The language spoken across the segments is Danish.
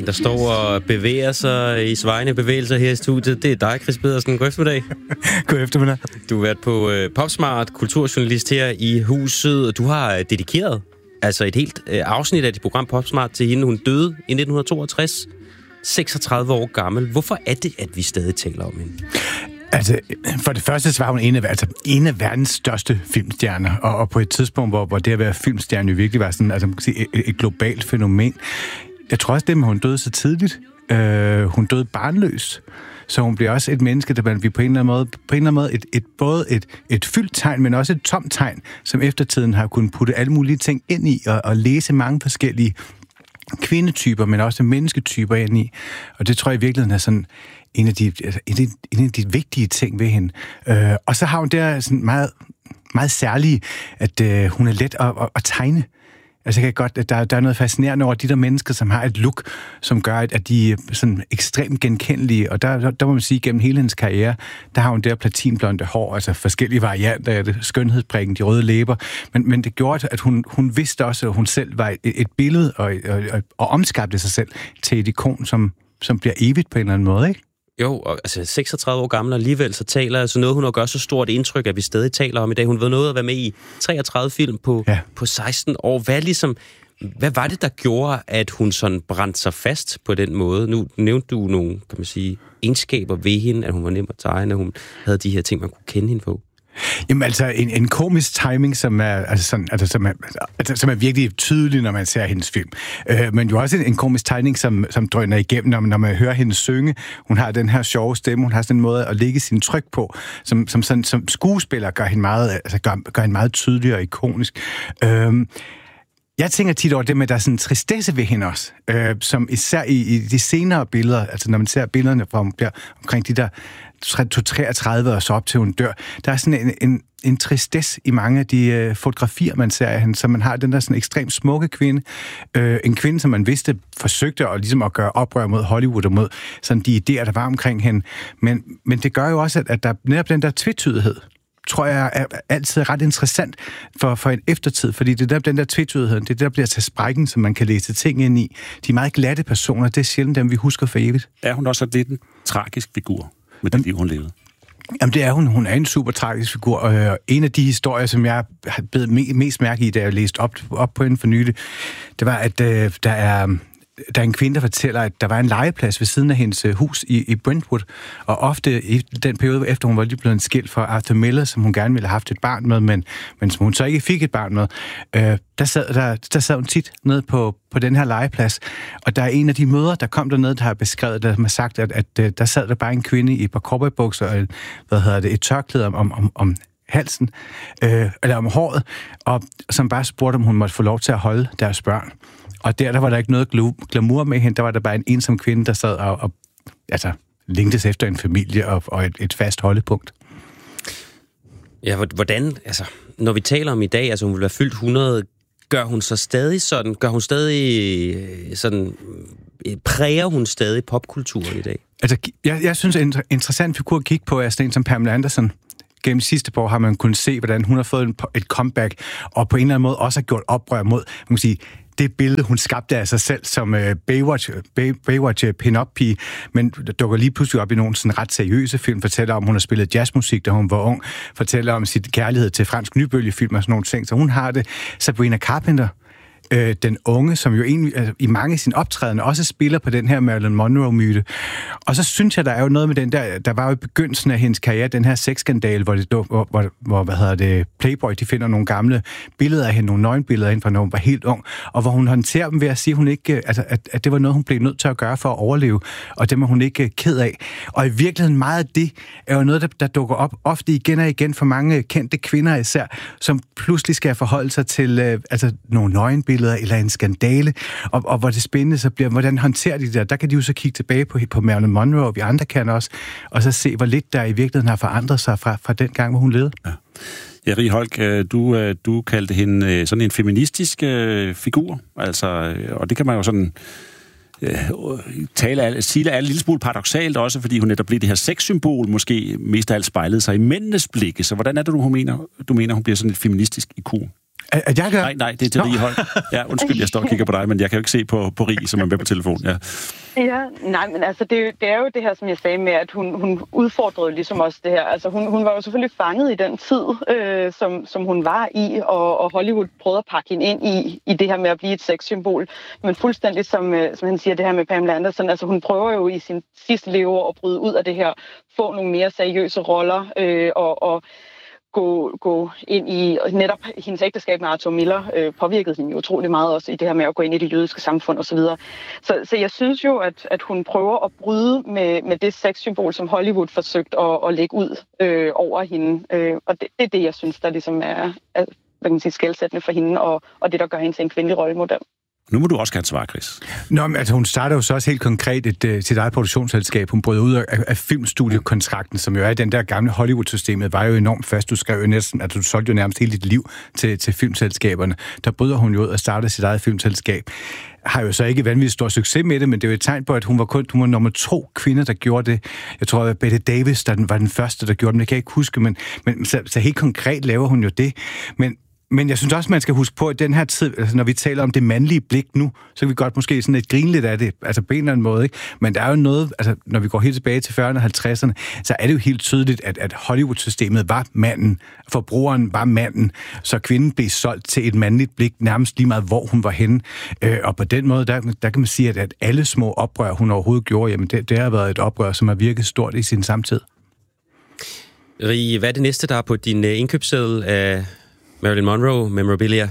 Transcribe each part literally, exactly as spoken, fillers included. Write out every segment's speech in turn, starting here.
der står og bevæger sig i svejende bevægelser her i studiet, det er dig, Chris Pedersen. God eftermiddag. God eftermiddag. Du har været på uh, Popsmart, kulturjournalist her i huset, og du har uh, dedikeret altså et helt uh, afsnit af dit program Popsmart til hende. Hun døde i nitten toogtres, seksogtredive år gammel. Hvorfor er det, at vi stadig taler om hende? Altså, for det første, så var hun en af, altså, en af verdens største filmstjerner, og, og på et tidspunkt, hvor, hvor det at være filmstjerne virkelig var sådan, altså, man kan sige, et, et globalt fænomen. Jeg tror også, det med, hun døde så tidligt. Øh, hun døde barnløs. Så hun bliver også et menneske, der bliver på en eller anden måde, på en eller anden måde et, et, både et, et fyldt tegn, men også et tomt tegn, som eftertiden har kunnet putte alle mulige ting ind i, og, og læse mange forskellige kvindetyper, men også mennesketyper ind i. Og det tror jeg i virkeligheden er sådan en af de, altså, en af de, en af de vigtige ting ved hende. Øh, og så har hun der sådan meget, meget særlige, at øh, hun er let at, at, at tegne. Altså jeg kan godt, at der, der er noget fascinerende over de der mennesker, som har et look, som gør, at de er sådan ekstremt genkendelige. Og der, der, der må man sige, gennem hele hendes karriere, der har hun der platinblonde hår, altså forskellige varianter af det, skønhedsprikken, de røde læber. Men, men det gjorde, at hun, hun vidste også, at hun selv var et, et billede, og, og, og, og omskabte sig selv til et ikon, som, som bliver evigt på en eller anden måde, ikke? Jo, og altså seksogtredive år gammel, og alligevel så taler altså noget, hun har gjort så stort indtryk, at vi stadig taler om i dag. Hun var nået at være med i treogtredive film på, ja. på seksten år. Hvad, ligesom, hvad var det, der gjorde, at hun sådan brændte sig fast på den måde? Nu nævnte du nogle, kan man sige, egenskaber ved hende, at hun var nem at tegne, at hun havde de her ting, man kunne kende hende på. Jamen altså, en, en komisk timing, som er, altså sådan, altså, som, er, altså, som er virkelig tydelig, når man ser hendes film. Øh, men jo også en, en komisk timing, som, som drøner igennem, når man, når man hører hende synge. Hun har den her sjove stemme, hun har sådan en måde at lægge sin tryk på, som, som, sådan, som skuespiller gør hende meget, altså, gør, gør hende meget tydelig og ikonisk. Øh, Jeg tænker tit over det med, at der er sådan en tristesse ved hende også, øh, som især i, i de senere billeder, altså når man ser billederne fra hun bliver omkring de der treogtredive og så op til hun dør, der er sådan en, en, en tristesse i mange af de øh, fotografier, man ser af hende, så man har den der sådan ekstremt smukke kvinde, øh, en kvinde, som man vidste forsøgte at, ligesom at gøre oprør mod Hollywood og mod sådan de idéer, der var omkring hende, men, men det gør jo også, at, at der netop den der tvetydighed, tror jeg er altid ret interessant for, for en eftertid, fordi det der, den der tvetydighed, det der bliver til sprækken, som man kan læse ting ind i. De meget glatte personer, det er sjældent dem, vi husker for evigt. Er hun også lidt en tragisk figur med det liv, hun levede? Jamen det er hun. Hun er en super tragisk figur, og en af de historier, som jeg har bedt mest mærke i, da jeg læste op, op på hende for nylig, det var, at øh, der er... Der er en kvinde, der fortæller, at der var en legeplads ved siden af hendes hus i, i Brentwood, og ofte i den periode, efter hun var lige blevet skilt fra Arthur Miller, som hun gerne ville have haft et barn med, men, men som hun så ikke fik et barn med, øh, der, sad, der, der sad hun tit nede på, på den her legeplads, og der er en af de mødre, der kom dernede, der har beskrevet, der har sagt, at, at der sad der bare en kvinde i et par cowboybukser og hvad hedder det, et tørklæde om, om, om halsen, øh, eller om håret, og som bare spurgte, om hun måtte få lov til at holde deres børn. Og der, der var der ikke noget glamour med hende, der var der bare en ensom kvinde, der sad og, og altså, længtes efter en familie og, og et, et fast holdepunkt. Ja, hvordan, altså, når vi taler om i dag, altså hun vil være fyldt hundrede, gør hun så stadig sådan, gør hun stadig sådan, præger hun stadig popkulturen i dag? Altså, jeg, jeg synes, en interessant figur at kigge på er sådan en som Pamela Anderson. Gennem de sidste par år har man kunnet se, hvordan hun har fået et comeback, og på en eller anden måde også har gjort oprør mod, man kan sige, det billede, hun skabte af sig selv som uh, Baywatch, Bay, Baywatch uh, pin-up-pige, men dukker lige pludselig op i nogle sådan ret seriøse film, fortæller om, hun har spillet jazzmusik, da hun var ung, fortæller om sit kærlighed til fransk nybølgefilm og sådan nogle ting, så hun har det. Sabrina Carpenter, øh, den unge, som jo egentlig, altså, i mange af sine optrædende også spiller på den her Marilyn Monroe-myte. Og så synes jeg, der er jo noget med den der, der var jo i begyndelsen af hendes karriere, den her sexskandale, hvor, det, hvor, hvor, hvor hvad hedder det, Playboy, de finder nogle gamle billeder af hende, nogle nøgenbilleder ind fra, når hun var helt ung, og hvor hun håndterer dem ved at sige, hun ikke, altså, at, at det var noget, hun blev nødt til at gøre for at overleve, og det var hun ikke ked af. Og i virkeligheden meget af det er jo noget, der, der dukker op ofte igen og igen for mange kendte kvinder især, som pludselig skal forholde sig til øh, altså, nogle nøgenbilleder eller en skandale, og, og hvor det spændende så bliver, hvordan håndterer de det der? Der kan de jo så kigge tilbage på, på Marilyn Monroe, og vi andre kan også, og så se, hvor lidt der i virkeligheden har forandret sig fra, fra den gang, hvor hun levede. Ja. Ja, Rie Holk, du, du kaldte hende sådan en feministisk øh, figur, altså, og det kan man jo sådan øh, tale, sige er en lille smule paradoksalt også, fordi hun netop blev det her sexsymbol, måske mest af alt spejlede sig i mændenes blikke. Så hvordan er det, du mener, du mener hun bliver sådan et feministisk ikon? At, at jeg gør? Nej, nej, det er til Rie Holk. Ja, undskyld, jeg står og kigger på dig, men jeg kan jo ikke se på, på Rie, som er med på telefon. Ja, ja nej, men altså, det, det er jo det her, som jeg sagde med, at hun, hun udfordrede ligesom også det her. Altså, hun, hun var jo selvfølgelig fanget i den tid, øh, som, som hun var i, og, og Hollywood prøvede at pakke hende ind i, i det her med at blive et sexsymbol. Men fuldstændig, som, som han siger, det her med Pamela Anderson, altså hun prøver jo i sin sidste leveår at bryde ud af det her, få nogle mere seriøse roller, øh, og, og Gå, gå ind i, netop hendes ægteskab med Arthur Miller øh, påvirkede hende jo utrolig meget også i det her med at gå ind i det jødiske samfund osv. Så, så, så jeg synes jo, at, at hun prøver at bryde med, med det sexsymbol, som Hollywood forsøgte at, at lægge ud øh, over hende. Øh, og det, det er det, jeg synes, der ligesom er, er hvad kan man sige, skelsættende for hende, og, og det, der gør hende til en kvindelig rollemodel. Nu må du også gerne svare, Chris. Nå, men altså, hun starter jo så også helt konkret et, uh, sit eget produktionsselskab. Hun brød ud af, af filmstudiekontrakten, som jo er i den der gamle Hollywood-systemet, var jo enormt fast. Du skrev jo næsten, at du solgte jo nærmest hele dit liv til, til filmselskaberne. Der bryder hun jo ud og starter sit eget filmselskab. Har jo så ikke vanvittigt stor succes med det, men det er jo et tegn på, at hun var kun hun var nummer to kvinde, der gjorde det. Jeg tror, at Bette Davis der var den første, der gjorde det. Det kan jeg ikke huske, men, men så, så helt konkret laver hun jo det. Men Men jeg synes også, man skal huske på, at den her tid, altså når vi taler om det mandlige blik nu, så kan vi godt måske sådan lidt grine lidt af det, altså på en eller anden måde, ikke? Men der er jo noget, altså når vi går helt tilbage til fyrrerne og halvtredserne, så er det jo helt tydeligt, at, at Hollywood-systemet var manden, forbrugeren var manden, så kvinden blev solgt til et mandligt blik nærmest lige meget, hvor hun var henne. Øh, og på den måde, der, der kan man sige, at, at alle små oprør, hun overhovedet gjorde, jamen det, det har været et oprør, som har virket stort i sin samtid. Rie, hvad er det næste, der er på din indkøbsseddel af Marilyn Monroe memorabilia?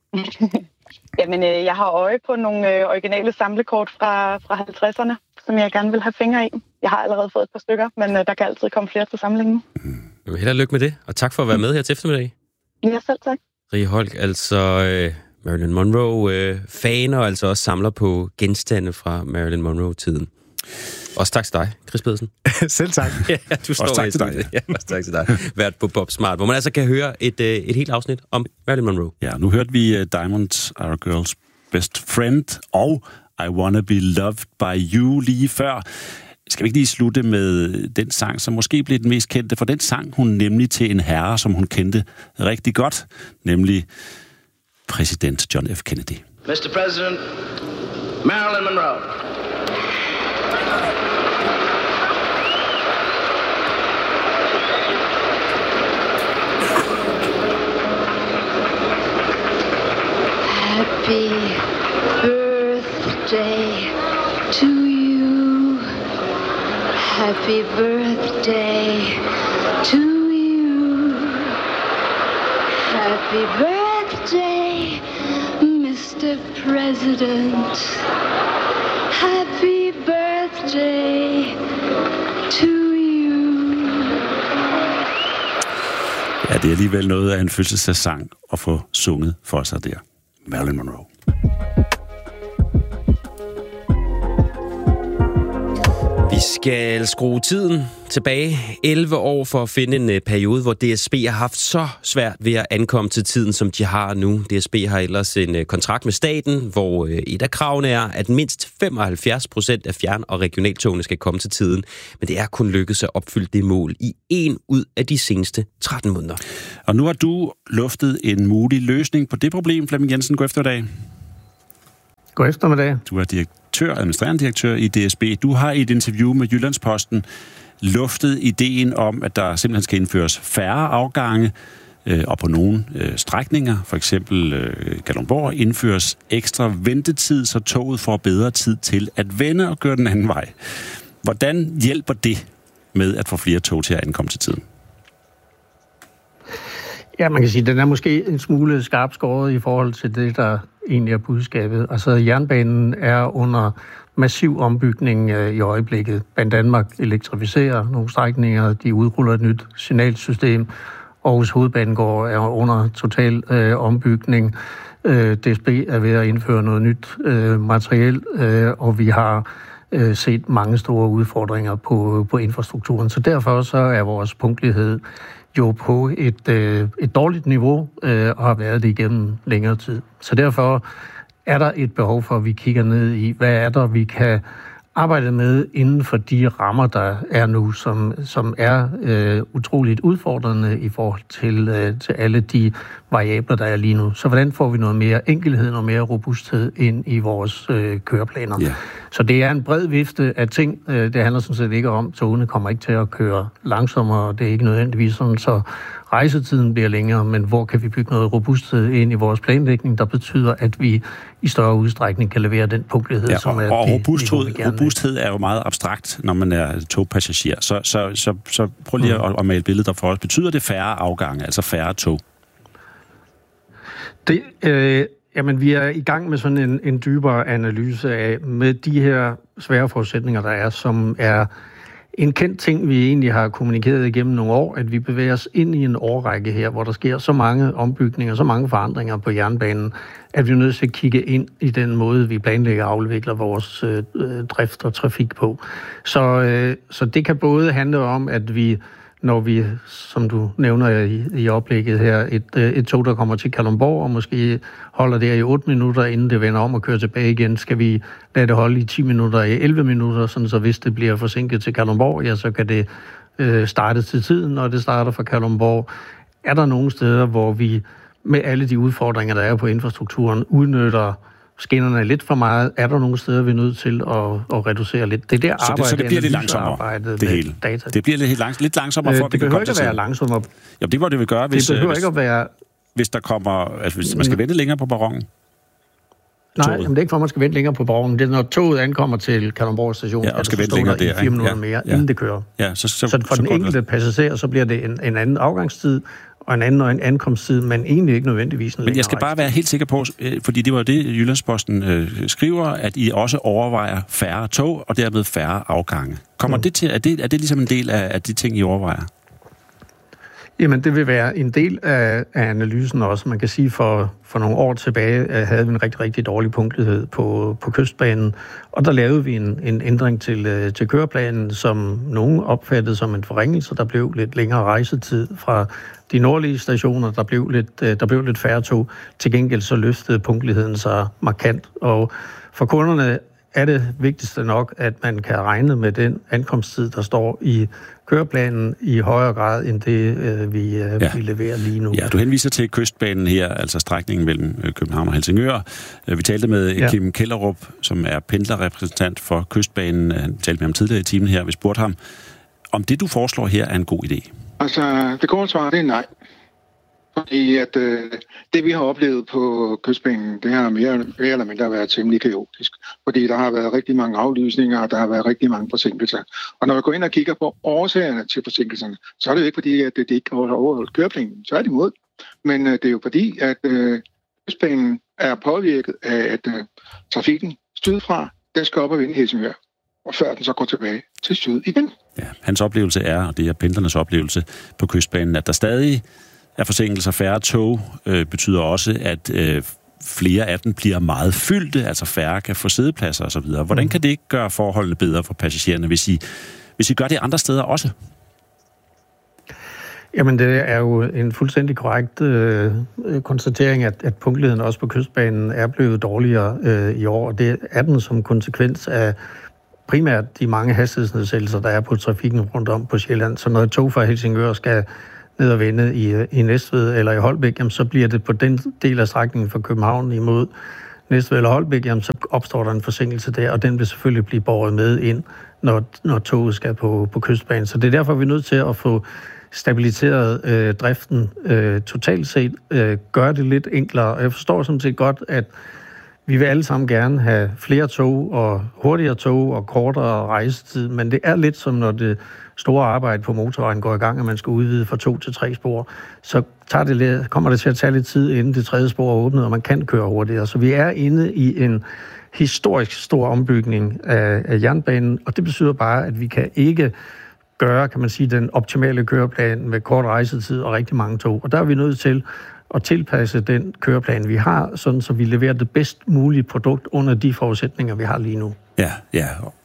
Jamen, øh, jeg har øje på nogle øh, originale samlekort fra, fra halvtredserne, som jeg gerne vil have fingre i. Jeg har allerede fået et par stykker, men øh, der kan altid komme flere til samlingen. Mm. Held og lykke med det, og tak for at være med her til eftermiddag. Ja, selv tak. Rie Holk, altså øh, Marilyn Monroe-fan, øh, og altså også samler på genstande fra Marilyn Monroe-tiden. Også tak til dig, Chris Pedersen. Selv tak. Ja, du står også tak til dig. Ja, også tak til dig. Vært på Bob Smart, hvor man altså kan høre et, et helt afsnit om Marilyn Monroe. Ja, nu hørte vi uh, Diamonds Are a Girl's Best Friend og I Wanna Be Loved By You lige før. Skal vi ikke lige slutte med den sang, som måske blev den mest kendte, for den sang hun nemlig til en herre, som hun kendte rigtig godt, nemlig præsident John F. Kennedy. mister President, Marilyn Monroe. Happy birthday to you. Happy birthday to you. Happy birthday, mister President. Happy birthday to you. Ja, det er alligevel noget af en fødselsdagssang at få sunget for sig der. Marilyn Monroe. Vi skal skrue tiden tilbage elleve år for at finde en periode, hvor D S B har haft så svært ved at ankomme til tiden, som de har nu. D S B har ellers en kontrakt med staten, hvor et af kravene er, at mindst femoghalvfjerds procent af fjern- og regionaltogene skal komme til tiden. Men det er kun lykkedes at opfylde det mål i en ud af de seneste tretten måneder. Og nu har du luftet en mulig løsning på det problem, Flemming Jensen. God eftermiddag. God eftermiddag. Du er direktør, administrerende direktør i D S B. Du har i et interview med Jyllandsposten luftet ideen om, at der simpelthen skal indføres færre afgange, øh, og på nogle øh, strækninger, for eksempel øh, Kalundborg, indføres ekstra ventetid, så toget får bedre tid til at vende og køre den anden vej. Hvordan hjælper det med at få flere tog til at ankomme til tiden? Ja, man kan sige, at den er måske en smule skarpt skåret i forhold til det, der egentlig er budskabet. Altså, jernbanen er under massiv ombygning øh, i øjeblikket. Banedanmark elektrificerer nogle strækninger, de udruller et nyt signalsystem. Aarhus Hovedbanegård er under total øh, ombygning. Øh, D S B er ved at indføre noget nyt øh, materiel, øh, og vi har øh, set mange store udfordringer på, på infrastrukturen. Så derfor så er vores punktlighed jo på et, øh, et dårligt niveau øh, og har været det igennem længere tid. Så derfor er der et behov for, at vi kigger ned i, hvad er der, vi kan arbejdet med inden for de rammer, der er nu, som, som er øh, utroligt udfordrende i forhold til, øh, til alle de variabler, der er lige nu. Så hvordan får vi noget mere enkelhed, noget mere robusthed ind i vores øh, køreplaner? Yeah. Så det er en bred vifte af ting. Det handler sådan set ikke om, at togene kommer ikke til at køre langsommere. Det er ikke nødvendigvis sådan, så rejsetiden bliver længere, men hvor kan vi bygge noget robusthed ind i vores planlægning, der betyder, at vi i større udstrækning kan levere den punktlighed, ja, som er... Og det, robusthed, robusthed er jo meget abstrakt, når man er togpassager. Så, så, så, så prøv lige mm. at, at male billedet der for os. Betyder det færre afgange, altså færre tog? Det... Øh, Jamen, vi er i gang med sådan en, en dybere analyse af, med de her svære forudsætninger, der er, som er en kendt ting, vi egentlig har kommunikeret igennem nogle år, at vi bevæger os ind i en årrække her, hvor der sker så mange ombygninger, så mange forandringer på jernbanen, at vi er nødt til at kigge ind i den måde, vi planlægger og afvikler vores øh, drift og trafik på. Så, øh, så det kan både handle om, at vi når vi, som du nævner i, i oplægget her, et, et tog, der kommer til Kalundborg, og måske holder der i otte minutter, inden det vender om og kører tilbage igen, skal vi lade det holde i ti minutter, i elleve minutter, sådan så hvis det bliver forsinket til Kalundborg, ja, så kan det øh, starte til tiden, når det starter fra Kalundborg. Er der nogle steder, hvor vi med alle de udfordringer, der er på infrastrukturen, udnytter skinnerne lidt for meget? Er der nogle steder, vi er nødt til at, at reducere lidt? Det er der så det, arbejde, så det bliver lidt langsommere, det hele. Data. Det bliver lidt, langs, lidt langsommere, for øh, at vi kan komme til Det behøver ikke at være langsommere. Ja, det må det vil gøre, hvis, det behøver hvis, ikke at være... hvis der kommer... Altså, hvis man skal vente længere på perronen. Nej, men det er ikke for, at man skal vente længere på perronen. Det er, når toget ankommer til Kalundborg station, ja, og skal vente længere der, i fire minutter ja, mere, ja. inden det kører. Ja, så, så, så for så den enkelte passager, så bliver det en, en anden afgangstid, og en anden og en ankomsttid, men egentlig ikke nødvendigvis en Men jeg skal bare være helt sikker på, fordi det var det, Jyllandsposten øh, skriver, at I også overvejer færre tog, og dermed færre afgange. Kommer mm. det til, er det, er det ligesom en del af, af de ting, I overvejer? Jamen, det vil være en del af, af analysen også. Man kan sige, for, for nogle år tilbage havde vi en rigtig, rigtig dårlig punktlighed på, på kystbanen, og der lavede vi en, en ændring til, til køreplanen, som nogen opfattede som en forringelse. Der blev lidt længere rejsetid fra de nordlige stationer, der blev lidt, der blev lidt færre tog. Til gengæld så løftede punktligheden sig markant, og for kunderne er det vigtigste nok, at man kan regne med den ankomsttid, der står i køreplanen i højere grad, end det, øh, vi, øh, ja. vi leverer lige nu. Ja, du henviser til kystbanen her, altså strækningen mellem København og Helsingør. Vi talte med ja. Kim Kellerup, som er pendlerrepræsentant for kystbanen. Han talte med ham tidligere i timen her. Vi spurgte ham, om det, du foreslår her, er en god idé. Altså, det korte svar, det er nej. Fordi at øh, det, vi har oplevet på kystbanen, det har mere, mere eller mindre været temmelig kaotisk. Fordi der har været rigtig mange aflysninger, og der har været rigtig mange forsinkelser. Og når vi går ind og kigger på årsagerne til forsinkelserne, så er det jo ikke fordi, at det ikke har overholdt køreplanen. Så er det imod. Men øh, det er jo fordi, at øh, kystbanen er påvirket af, at øh, trafikken sydfra, den skal op og vende i Helsingør. Og før den så går tilbage til syd igen. Ja, hans oplevelse er, og det er pendlernes oplevelse på kystbanen, at der stadig er forsinkelser. Færre tog øh, betyder også, at øh, flere af dem bliver meget fyldte, altså færre kan få siddepladser osv. Hvordan kan det ikke gøre forholdene bedre for passagererne, hvis I, hvis I gør det andre steder også? Jamen, det er jo en fuldstændig korrekt øh, konstatering, at, at punktligheden også på kystbanen er blevet dårligere øh, i år, og det er den som konsekvens af primært de mange hastighedsnedsættelser, der er på trafikken rundt om på Sjælland. Så når et tog fra Helsingør skal ned og vende i, i Næstved eller i Holbæk, jamen, så bliver det på den del af strækningen fra København imod Næstved eller Holbæk, jamen, så opstår der en forsinkelse der, og den vil selvfølgelig blive båret med ind, når, når toget skal på, på kystbanen. Så det er derfor, vi er nødt til at få stabiliseret øh, driften øh, totalt set, øh, gøre det lidt enklere. Og jeg forstår sådan set godt, at vi vil alle sammen gerne have flere tog og hurtigere tog og kortere rejsetid, men det er lidt som når det store arbejde på motorvejen går i gang, at man skal udvide fra to til tre spor, så tager det lidt, kommer det til at tage lidt tid, inden det tredje spor er åbnet, og man kan køre hurtigere. Så vi er inde i en historisk stor ombygning af, af jernbanen, og det betyder bare, at vi kan ikke gøre, kan man sige, den optimale køreplan med kort rejsetid og rigtig mange tog. Og der er vi nødt til at tilpasse den køreplan, vi har, sådan så vi leverer det bedst mulige produkt under de forudsætninger, vi har lige nu. Ja, ja.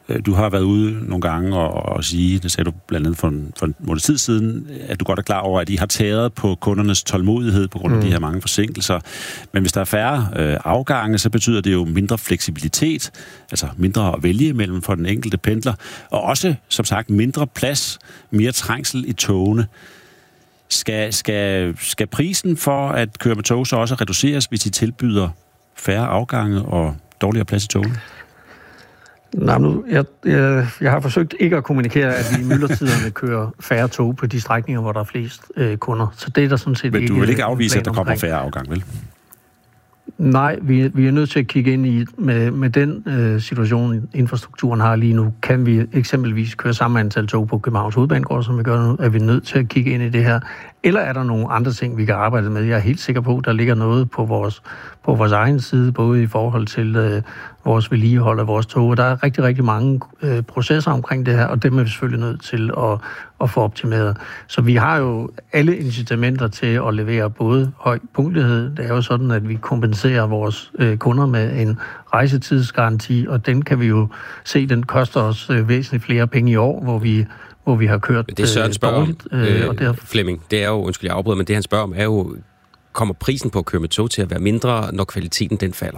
Du har været ude nogle gange og, og sige, det sagde du blandt andet for en, for en måned tid siden, at du godt er klar over, at I har tæret på kundernes tålmodighed på grund af mm. de her mange forsinkelser. Men hvis der er færre øh, afgange, så betyder det jo mindre fleksibilitet, altså mindre at vælge imellem for den enkelte pendler, og også, som sagt, mindre plads, mere trængsel i togene. Skal, skal, skal prisen for at køre med tog så også reduceres, hvis I tilbyder færre afgange og dårligere plads i togene? Nej, nu, jeg, jeg, jeg har forsøgt ikke at kommunikere, at vi i myldretiderne kører færre tog på de strækninger, hvor der er flest øh, kunder. Så det er der sådan set Men ikke... Men du vil ikke afvise, at der kommer omkring. færre afgang, vel? Nej, vi, vi er nødt til at kigge ind i, med, med den øh, situation, infrastrukturen har lige nu, kan vi eksempelvis køre samme antal tog på Københavns Hovedbanegård, som vi gør nu, er vi nødt til at kigge ind i det her. Eller er der nogle andre ting, vi kan arbejde med? Jeg er helt sikker på, at der ligger noget på vores, på vores egen side, både i forhold til øh, vores vedligehold af vores tog. Og der er rigtig, rigtig mange øh, processer omkring det her, og dem er vi selvfølgelig nødt til at, at få optimeret. Så vi har jo alle incitamenter til at levere både høj punktlighed. Det er jo sådan, at vi kompenserer vores øh, kunder med en rejsetidsgaranti, og den kan vi jo se, den koster os øh, væsentligt flere penge i år, hvor vi hvor vi har kørt det er Søren spørger om, øh, og der... Flemming, det er jo, undskyld, jeg afbryder, men det han spørger om er jo, kommer prisen på at køre med tog til at være mindre, når kvaliteten den falder?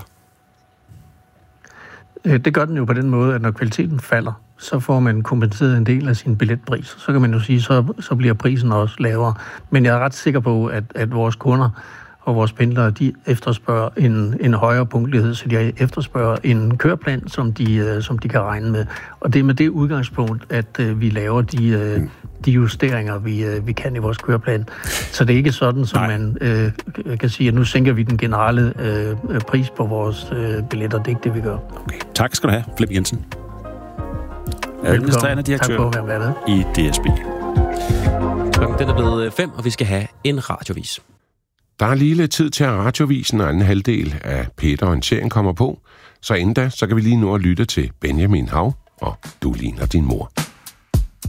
Det gør den jo på den måde, at når kvaliteten falder, så får man kompenseret en del af sin billetpris. Så kan man jo sige, så, så bliver prisen også lavere. Men jeg er ret sikker på, at, at vores kunder og vores pendlere, de efterspørger en, en højere punktlighed, så de efterspørger en køreplan, som de, som de kan regne med. Og det er med det udgangspunkt, at uh, vi laver de, uh, de justeringer, vi, uh, vi kan i vores køreplan. Så det er ikke sådan, som Nej. man uh, kan sige, at nu sænker vi den generelle uh, pris på vores uh, billetter. Det er ikke det, vi gør. Okay. Tak skal du have, Flemming Jensen. Administrerende direktør i D S B. Klokken den er blevet fem, og vi skal have en radiovis. Der er lige lidt tid til, at radiovisen og anden halvdel af Peter Orientering kommer på. Så inden da, så kan vi lige nu at lytte til Benjamin Hav og Du ligner din mor.